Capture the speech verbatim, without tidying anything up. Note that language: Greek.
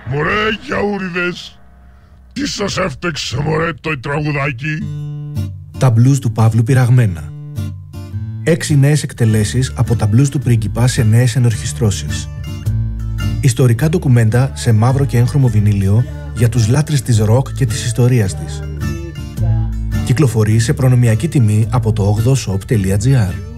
Μωρέ γιαούριδες, τι σας έφτεξε μωρέ το τραγουδάκι? Τα μπλουζ του Παύλου πειραγμένα. Έξι νέες εκτελέσεις από τα μπλουζ του πρίγκιπα σε νέες ενορχιστρώσεις. Ιστορικά ντοκουμέντα σε μαύρο και έγχρωμο βινίλιο για τους λάτρεις της ροκ και της ιστορίας της. Κυκλοφορεί σε προνομιακή τιμή από το ογδοshop τελεία gr.